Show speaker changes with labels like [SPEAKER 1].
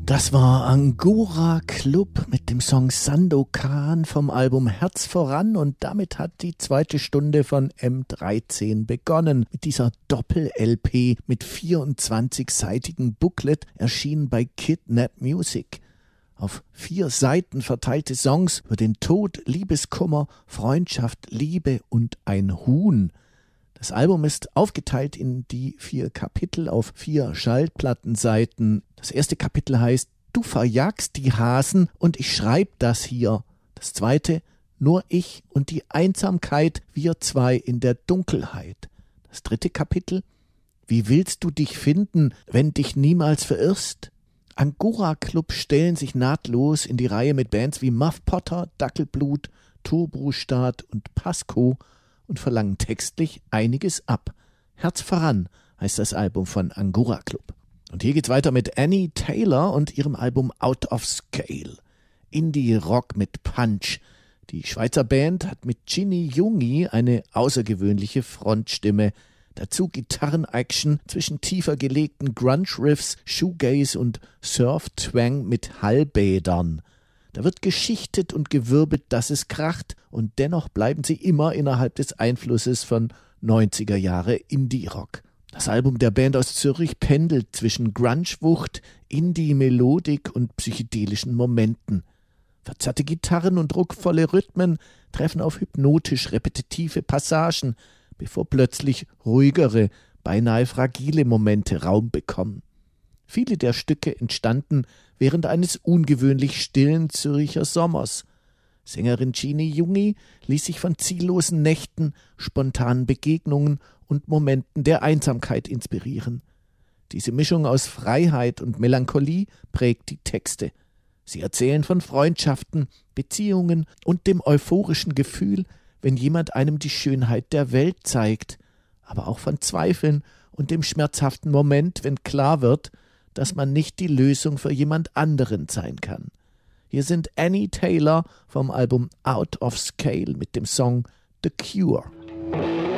[SPEAKER 1] Das war Angora Club mit dem Song Sandokan vom Album Herz voran und damit hat die zweite Stunde von M13 begonnen. Mit dieser Doppel-LP mit 24-seitigem Booklet erschienen bei Kidnap Music. Auf 4 Seiten verteilte Songs über den Tod, Liebeskummer, Freundschaft, Liebe und ein Huhn. Das Album ist aufgeteilt in die 4 Kapitel auf 4 Schallplattenseiten. Das erste Kapitel heißt »Du verjagst die Hasen und ich schreib das hier«. Das zweite »Nur ich und die Einsamkeit, wir zwei in der Dunkelheit«. Das dritte Kapitel »Wie willst du dich finden, wenn dich niemals verirrst?« Angora Club stellen sich nahtlos in die Reihe mit Bands wie Muff Potter, Dackelblut, Turbostaat und Pasco und verlangen textlich einiges ab. Herz voran heißt das Album von Angora Club. Und hier geht's weiter mit Annie Taylor und ihrem Album Out of Scale. Indie-Rock mit Punch. Die Schweizer Band hat mit Ginny Jungi eine außergewöhnliche Frontstimme. Dazu Gitarren-Action zwischen tiefer gelegten Grunge-Riffs, Shoegaze und Surf-Twang mit Hallbädern. Da wird geschichtet und gewirbelt, dass es kracht, und dennoch bleiben sie immer innerhalb des Einflusses von 90er Jahre Indie-Rock. Das Album der Band aus Zürich pendelt zwischen Grunge-Wucht, Indie-Melodik und psychedelischen Momenten. Verzerrte Gitarren und druckvolle Rhythmen treffen auf hypnotisch repetitive Passagen, bevor plötzlich ruhigere, beinahe fragile Momente Raum bekommen. Viele der Stücke entstanden während eines ungewöhnlich stillen Zürcher Sommers. Sängerin Ginny Jungi ließ sich von ziellosen Nächten, spontanen Begegnungen und Momenten der Einsamkeit inspirieren. Diese Mischung aus Freiheit und Melancholie prägt die Texte. Sie erzählen von Freundschaften, Beziehungen und dem euphorischen Gefühl, wenn jemand einem die Schönheit der Welt zeigt, aber auch von Zweifeln und dem schmerzhaften Moment, wenn klar wird, dass man nicht die Lösung für jemand anderen sein kann. Hier sind Annie Taylor vom Album Out of Scale mit dem Song The Cure.